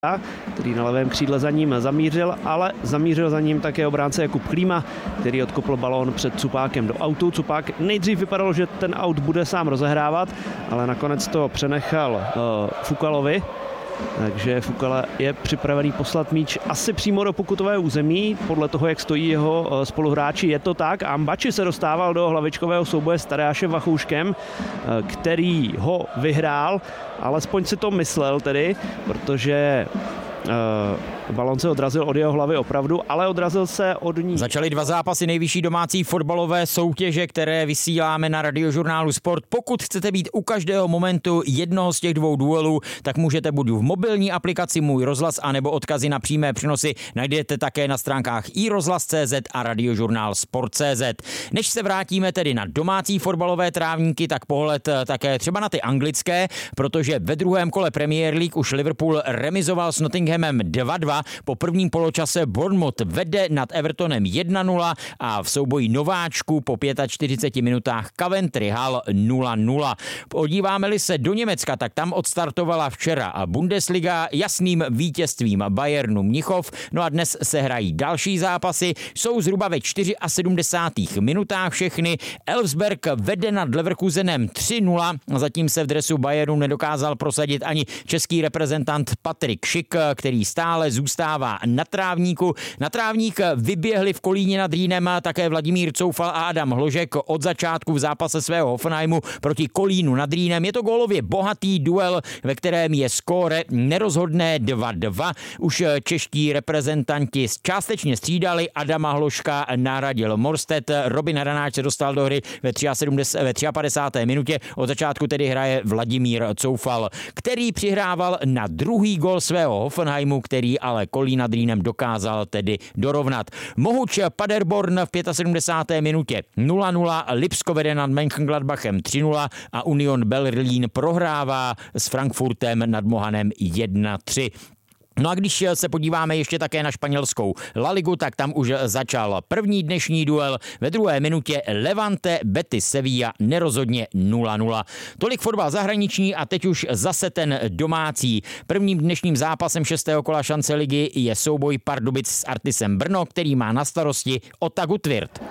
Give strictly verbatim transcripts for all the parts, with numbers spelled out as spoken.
který na levém křídle za ním zamířil, ale zamířil za ním také obránce Jakub Klíma, který odkopl balón před Cupákem do autu. Cupák nejdřív vypadalo, že ten aut bude sám rozehrávat, ale nakonec to přenechal uh, Fukalovi. Takže Fukala je připravený poslat míč asi přímo do pokutového území. Podle toho, jak stojí jeho spoluhráči, je to tak. Ambači se dostával do hlavičkového souboje s Tadeášem Vachouškem, který ho vyhrál. Alespoň si to myslel tedy, protože uh, balon se odrazil od jeho hlavy opravdu, ale odrazil se od ní. Začaly dva zápasy nejvyšší domácí fotbalové soutěže, které vysíláme na Radiožurnálu Sport. Pokud chcete být u každého momentu jednoho z těch dvou duelů, tak můžete buď v mobilní aplikaci Můj rozhlas, anebo odkazy na přímé přenosy najdete také na stránkách i rozhlas tečka cé zet a Radiožurnál Sport tečka cé zet. Než se vrátíme tedy na domácí fotbalové trávníky, tak pohled také třeba na ty anglické, protože ve druhém kole Premier League už Liverpool remizoval s Nottinghamem dva dva. Po prvním poločase Bournemouth vede nad Evertonem jedna nula a v souboji nováčků po čtyřiceti pěti minutách Coventry Hall nula nula. Podíváme-li se do Německa, tak tam odstartovala včera Bundesliga jasným vítězstvím Bayernu Mnichov. No a dnes se hrají další zápasy. Jsou zhruba ve sedmdesátých čtyřech minutách všechny. Elfsberg vede nad Leverkusenem tři nula. Zatím se v dresu Bayernu nedokázal prosadit ani český reprezentant Patrik Schick, který stále zůstává na trávníku. Na trávník vyběhli v Kolíně nad Rýnem také Vladimír Coufal a Adam Hložek od začátku v zápase svého Hoffenheimu proti Kolínu nad Rýnem. Je to gólově bohatý duel, ve kterém je skóre nerozhodné dva dva. Už čeští reprezentanti částečně střídali, Adama Hložka nahradil Morstedt, Robin Hranáč se dostal do hry ve padesáté třetí minutě. Od začátku tedy hraje Vladimír Coufal, který přihrával na druhý gól svého Hoffenheimu, který ale Kolín nad Rýnem dokázal tedy dorovnat. Mohuč Paderborn v sedmdesáté páté minutě nula nula, Lipsko vede nad Mönchengladbachem tři nula a Union Berlin prohrává s Frankfurtem nad Mohanem jedna tři. No a když se podíváme ještě také na španělskou La Ligu, tak tam už začal první dnešní duel. Ve druhé minutě Levante Betis Sevilla nerozhodně nula nula. Tolik fotbal zahraniční a teď už zase ten domácí. Prvním dnešním zápasem šestého kola šance ligy je souboj Pardubic s Artisem Brno, který má na starosti Otagu Tvirt.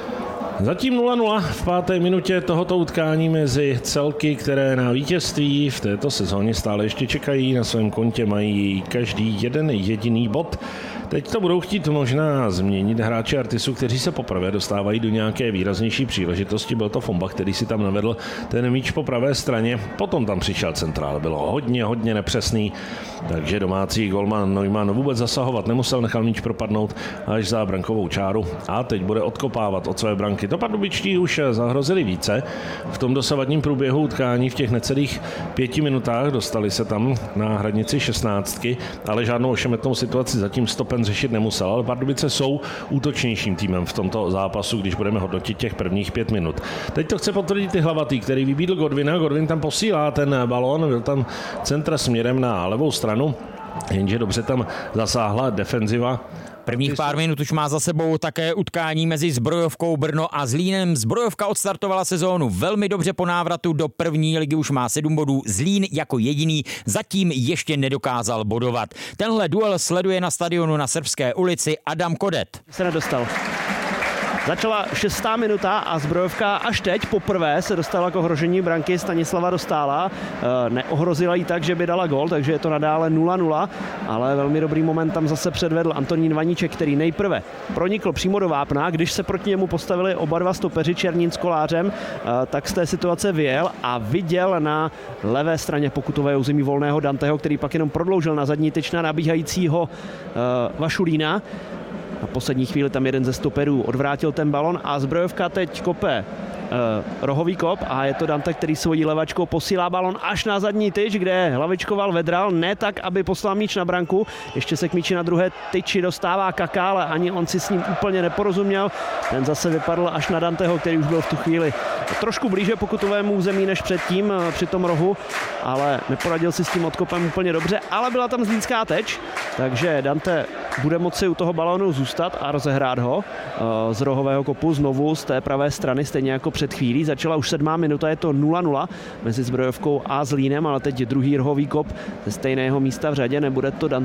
Zatím nula nula v páté minutě tohoto utkání mezi celky, které na vítězství v této sezóně stále ještě čekají. Na svém kontě mají každý jeden jediný bod. Teď to budou chtít možná změnit hráči Artisu, kteří se poprvé dostávají do nějaké výraznější příležitosti. Byl to Fomba, který si tam navedl ten míč po pravé straně. Potom tam přišel centrál. Bylo hodně, hodně nepřesný. Takže domácí golman Neumann vůbec zasahovat nemusel, nechal míč propadnout až za brankovou čáru. A teď bude odkopávat od své branky. To pardubičtí už zahrozili více. V tom dosavadním průběhu utkání v těch necelých pěti minutách dostali se tam na hranici šestnáctky, ale žádnou ošemetnou situaci zatím stopen řešit nemusel. Ale Pardubice jsou útočnějším týmem v tomto zápasu, když budeme hodnotit těch prvních pět minut. Teď to chce potvrdit i Hlavatý, který vybídl Godwina. Godwin tam posílá ten balón, byl tam centra směrem na levou stranu, jenže dobře tam zasáhla defenziva. Prvních pár minut už má za sebou také utkání mezi Zbrojovkou Brno a Zlínem. Zbrojovka odstartovala sezónu velmi dobře po návratu do první ligy, už má sedm bodů. Zlín jako jediný zatím ještě nedokázal bodovat. Tenhle duel sleduje na stadionu na Srbské ulici Adam Kodet. Se nedostal. Začala šestá minuta a Zbrojovka až teď poprvé se dostala k ohrožení branky Stanislava Dostála. Neohrozila ji tak, že by dala gól, takže je to nadále nula nula, ale velmi dobrý moment tam zase předvedl Antonín Vaníček, který nejprve pronikl přímo do vápna, když se proti němu postavili oba dva stopeři Černín s Kolářem, tak z té situace vyjel a viděl na levé straně pokutového území volného Danteho, který pak jenom prodloužil na zadní tyč na nabíhajícího Vašulína. Na poslední chvíli tam jeden ze stoperů odvrátil ten balon a Zbrojovka teď kope Uh, rohový kop a je to Dante, který svojí levačkou posílá balon až na zadní tyč, kde hlavičkoval Vedral, ne tak, aby poslal míč na branku, ještě se k míči na druhé tyči dostává Kaká, ale ani on si s ním úplně neporozuměl, ten zase vypadl až na Danteho, který už byl v tu chvíli trošku blíže pokutovému území než předtím při tom rohu, ale neporadil si s tím odkopem úplně dobře, ale byla tam zlínská teč, takže Dante bude moci u toho balónu zůstat a rozehrát ho uh, z rohového kopu znovu z té pravé strany, stejně jako před chvílí. Začala už sedmá minuta, je to nula nula mezi Zbrojovkou a Zlínem, ale teď druhý rohový kop ze stejného místa v řadě, nebude to Dante